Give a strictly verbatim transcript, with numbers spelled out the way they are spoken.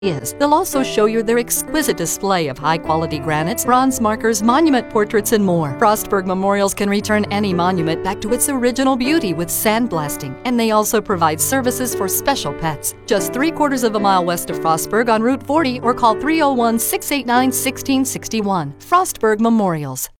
is. They'll also show you their exquisite display of high-quality granites, bronze markers, monument portraits, and more. Frostburg Memorials can return any monument back to its original beauty with sandblasting, and they also provide services for special pets. Just three quarters of a mile west of Frostburg on Route forty, or call three oh one, six eight nine, one six six one. Frostburg Memorials.